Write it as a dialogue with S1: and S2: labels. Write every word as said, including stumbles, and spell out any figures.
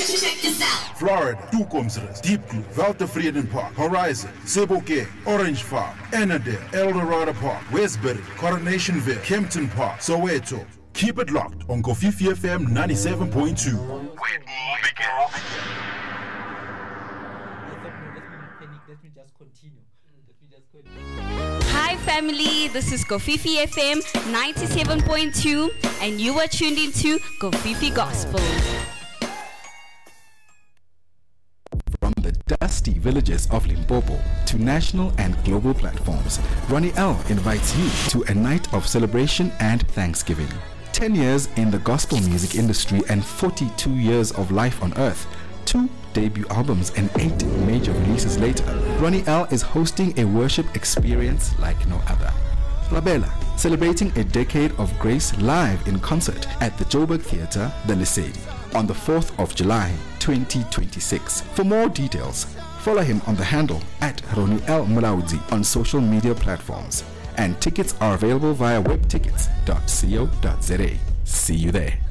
S1: Check this out.
S2: Florida, Toekomsrus, Deep Blue, Walter Vreden Park, Horizon, Sebokeng, Orange Farm, Annandale, Eldorado Park, Westbury, Coronationville, Kempton Park, Soweto. Keep it locked on Kofifi F M ninety-seven point two.
S3: Where all begins.
S4: Let me just continue. Let me just continue.
S5: Hi family, this is Kofifi F M ninety-seven point two and you are tuned into Kofifi Gospel.
S6: From the dusty villages of Limpopo to national and global platforms, Ronnie L invites you to a night of celebration and thanksgiving. ten years in the gospel music industry and forty-two years of life on earth. Two debut albums and eight major releases later, Ronnie L is hosting a worship experience like no other. Labella, celebrating a decade of grace live in concert at the Joburg Theatre, the Lesedi, on the fourth of July, twenty twenty-six. For more details, follow him on the handle at Ronnie L Mulaudzi on social media platforms. And tickets are available via webtickets dot co dot za. See you there.